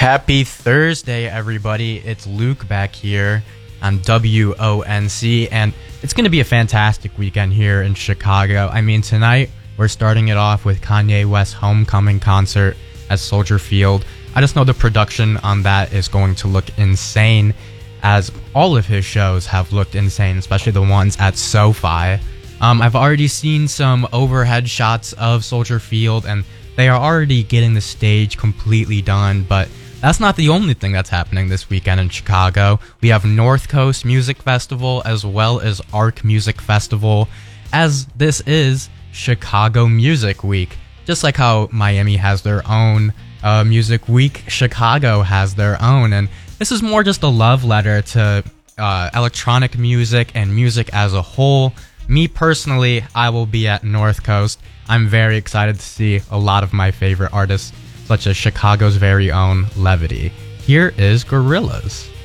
Happy Thursday, everybody. It's Luke back here on WONC, and it's going to be a fantastic weekend here in Chicago. I mean, tonight we're starting it off with Kanye West's homecoming concert at Soldier Field. I just know the production on that is going to look insane, as all of his shows have looked insane, especially the ones at SoFi. I've already seen some overhead shots of Soldier Field, and they are already getting the stage completely done, but that's not the only thing that's happening this weekend in Chicago. We have North Coast Music Festival as well as Arc Music Festival, as this is Chicago Music Week. Just like how Miami has their own Music Week, Chicago has their own, and this is more just a love letter to electronic music and music as a whole. Me personally, I will be at North Coast. I'm very excited to see a lot of my favorite artists, such as Chicago's very own Levity. Here is Gorillaz.